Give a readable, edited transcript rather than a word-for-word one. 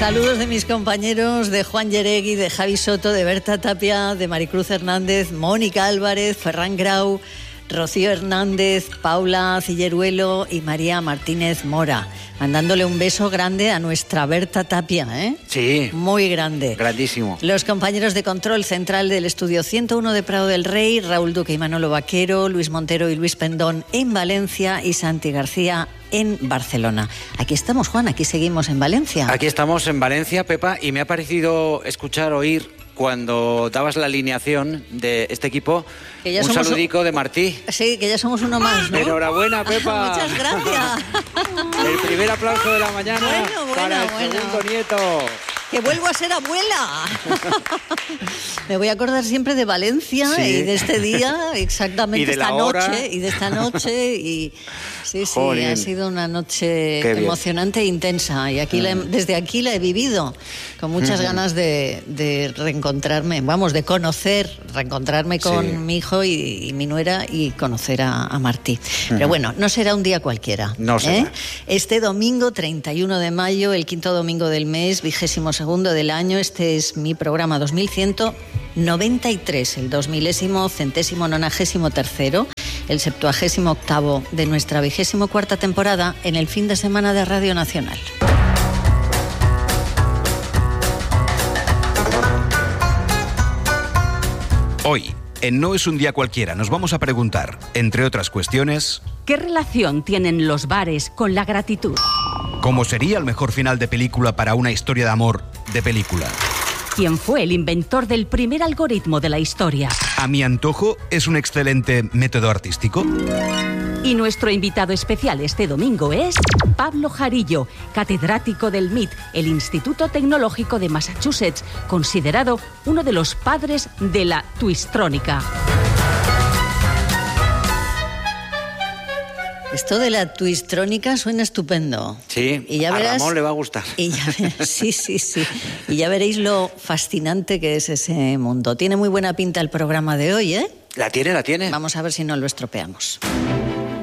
Saludos de mis compañeros, de Juan Yeregui, de Javi Soto, de Berta Tapia, de Maricruz Hernández, Mónica Álvarez, Ferran Grau, Rocío Hernández, Paula Cilleruelo y María Martínez Mora. Mandándole un beso grande a nuestra Berta Tapia, ¿eh? Sí. Muy grande. Grandísimo. Los compañeros de control central del estudio 101 de Prado del Rey, Raúl Duque y Manolo Vaquero, Luis Montero y Luis Pendón en Valencia y Santi García en Barcelona. Aquí estamos, Juan, aquí seguimos en Valencia. Aquí estamos en Valencia, Pepa, y me ha parecido oír cuando dabas la alineación de este equipo, un saludico de Martí. Sí, que ya somos uno más, ¿no? Enhorabuena, Pepa. Muchas gracias. El primer aplauso de la mañana para el segundo nieto. Que vuelvo a ser abuela. Me voy a acordar siempre de Valencia, sí, y de este día, exactamente esta noche, y de esta noche, y sí, Jolín, ha sido una noche emocionante e intensa, y aquí desde aquí la he vivido, con muchas ganas de reencontrarme, reencontrarme con mi hijo y mi nuera y conocer a Martí. Pero bueno, no será un día cualquiera. No será. Este domingo, 31 de mayo, el quinto domingo del mes, 22º del año, este es mi programa 2193, el 2193, el 78º de nuestra 24ª temporada en el fin de semana de Radio Nacional. Hoy, en No es un día cualquiera, nos vamos a preguntar, entre otras cuestiones... ¿Qué relación tienen los bares con la gratitud? ¿Cómo sería el mejor final de película para una historia de amor de película? ¿Quién fue el inventor del primer algoritmo de la historia? ¿A mi antojo es un excelente método artístico? Y nuestro invitado especial este domingo es Pablo Jarillo, catedrático del MIT, el Instituto Tecnológico de Massachusetts, considerado uno de los padres de la twistrónica. Esto de la twistrónica suena estupendo. Sí, y ya a verás, Ramón le va a gustar. Y ya verás, sí. Y ya veréis lo fascinante que es ese mundo. Tiene muy buena pinta el programa de hoy, ¿eh? La tiene. Vamos a ver si no lo estropeamos.